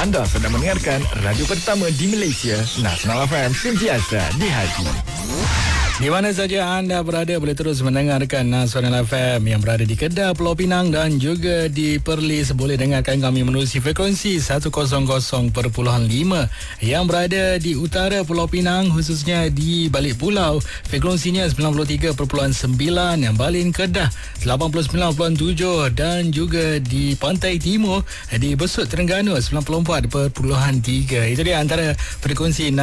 Anda sedang mendengarkan radio pertama di Malaysia, Nasional FM, sentiasa di hati. Di mana saja anda berada, boleh terus mendengarkan Nasional FM yang berada di Kedah, Pulau Pinang dan juga di Perlis. Boleh dengarkan kami menerusi frekuensi 100.5 yang berada di utara Pulau Pinang, khususnya di balik pulau. Frekuensinya 93.9, yang Balin Kedah 89.7 dan juga di Pantai Timur di Besut Terengganu 94.3. Itu dia antara frekuensi